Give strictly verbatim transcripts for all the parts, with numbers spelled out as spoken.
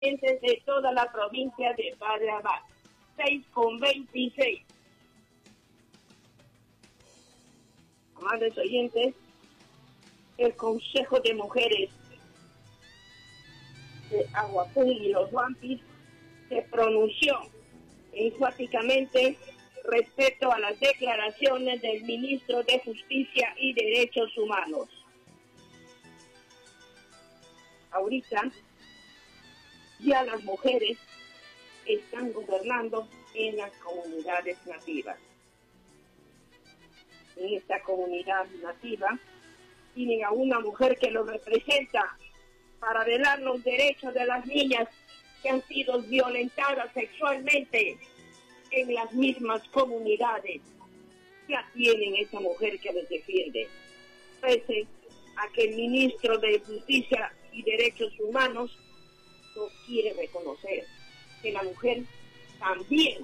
de toda la provincia de Padre Abad, seis con veintiséis. Amables oyentes, el Consejo de Mujeres de Aguapún y los Huampis se pronunció enfáticamente respecto a las declaraciones del ministro de Justicia y Derechos Humanos. Ahorita ya las mujeres están gobernando en las comunidades nativas. En esta comunidad nativa tienen a una mujer que los representa para velar los derechos de las niñas que han sido violentadas sexualmente en las mismas comunidades. Ya tienen esa mujer que les defiende, pese a que el ministro de Justicia y Derechos Humanos no quiere reconocer que la mujer también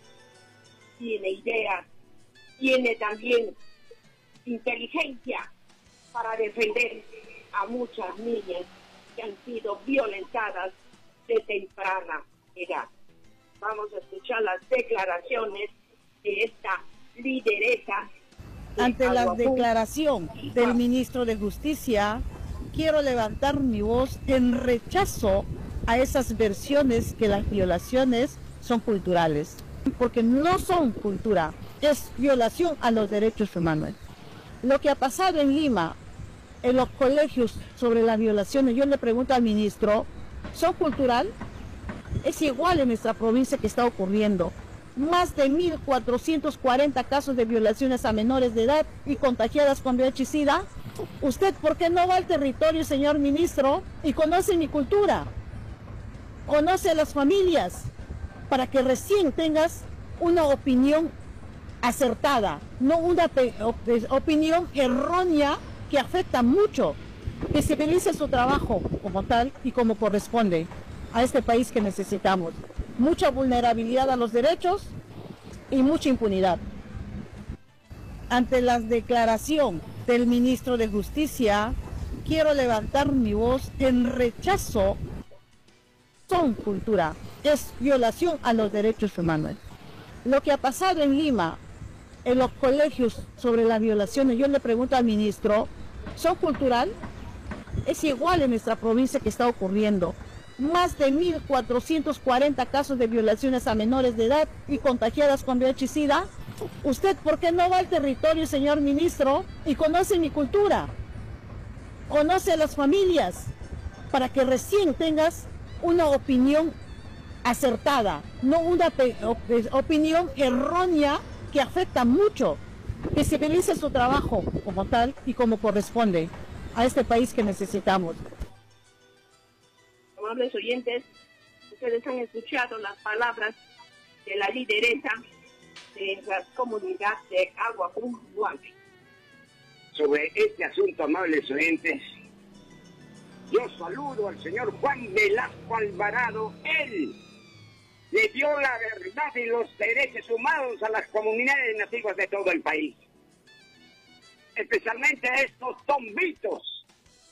tiene ideas, tiene también inteligencia para defender a muchas niñas que han sido violentadas de temprana edad. Vamos a escuchar las declaraciones de esta lideresa. De Ante la Aguapún. declaración del ministro de Justicia, quiero levantar mi voz en rechazo a esas versiones que las violaciones son culturales, porque no son cultura, es violación a los derechos humanos. Lo que ha pasado en Lima, en los colegios sobre las violaciones, yo le pregunto al ministro, ¿son cultural? Es igual en nuestra provincia que está ocurriendo. Más de mil cuatrocientos cuarenta casos de violaciones a menores de edad y contagiadas con V I H SIDA. ¿Usted por qué no va al territorio, señor ministro, y conoce mi cultura? Conoce a las familias, para que recién tengas una opinión acertada, no una opinión errónea que afecta mucho. Que se realice su trabajo como tal y como corresponde a este país que necesitamos. Mucha vulnerabilidad a los derechos y mucha impunidad. Ante la declaración del ministro de Justicia, quiero levantar mi voz en rechazo. Son cultura, es violación a los derechos humanos. Lo que ha pasado en Lima, en los colegios sobre las violaciones, yo le pregunto al ministro, ¿son cultural? Es igual en nuestra provincia que está ocurriendo. Más de mil cuatrocientos cuarenta casos de violaciones a menores de edad y contagiadas con V I H SIDA. ¿Usted por qué no va al territorio, señor ministro, y conoce mi cultura? Conoce a las familias, para que recién tengas una opinión acertada, no una opinión errónea que afecta mucho. Que se realice su trabajo como tal y como corresponde a este país que necesitamos. Amables oyentes, ustedes han escuchado las palabras de la lideresa de la comunidad de Aguapún, Huampi. Sobre este asunto, amables oyentes, yo saludo al señor Juan Velasco Alvarado. Él le dio la verdad y los derechos humanos a las comunidades nativas de todo el país, especialmente a estos tombitos,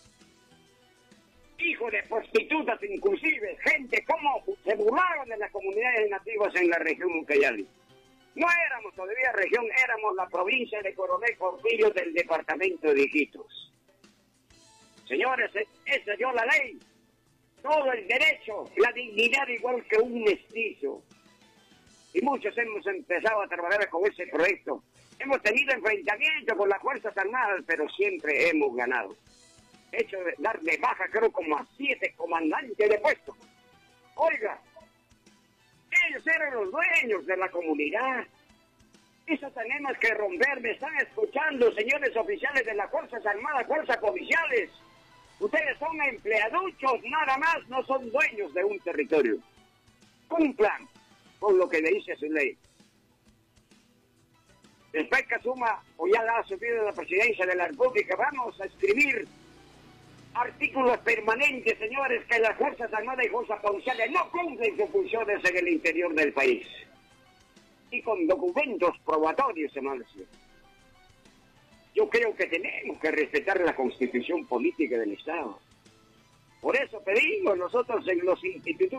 hijos de prostitutas inclusive, gente como se burlaron de las comunidades nativas en la región Ucayali. No éramos todavía región, éramos la provincia de Coronel Porfirio del departamento de Iquitos. Señores, esa dio la ley, todo el derecho, la dignidad igual que un mestizo. Y muchos hemos empezado a trabajar con ese proyecto. Hemos tenido enfrentamientos con las Fuerzas Armadas, pero siempre hemos ganado. Hecho de dar de baja, creo, como a siete comandantes de puesto. Oiga, ellos eran los dueños de la comunidad. Eso tenemos que romper. Me están escuchando, señores oficiales de las Fuerzas Armadas, Fuerzas Policiales. Ustedes son empleaduchos, nada más, no son dueños de un territorio. Cumplan con lo que le dice su ley. Después que asuma, o ya la ha asumido la presidencia de la República, vamos a escribir artículos permanentes, señores, que las Fuerzas Armadas y Fuerzas Policiales no cumplen sus funciones en el interior del país. Y con documentos probatorios, hermanos. Yo creo que tenemos que respetar la constitución política del Estado. Por eso pedimos nosotros en los institutos